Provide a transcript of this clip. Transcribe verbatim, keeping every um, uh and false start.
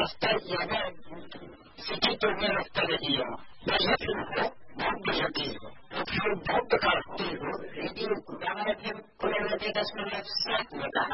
रास्ता ज्यादा सिटी तोड़ने रास्ता नहीं है, बजट हो बहुत बजटी हो तो फिर बहुत करती हो, लेकिन गाना फिर खुले रहते दस मिनट सात में कहा